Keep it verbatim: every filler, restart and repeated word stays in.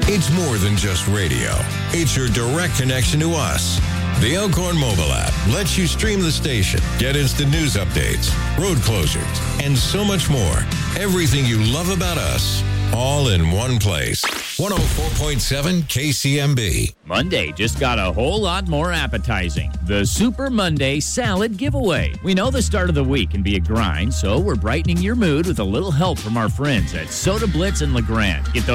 It's more than just radio. It's your direct connection to us. The Elkhorn mobile app lets you stream the station, get instant news updates, road closures, and so much more. Everything you love about us, all in one place. one oh four point seven K C M B. Monday just got a whole lot more appetizing. The Super Monday Salad Giveaway. We know the start of the week can be a grind, so we're brightening your mood with a little help from our friends at Soda Blitz and LeGrand. Get those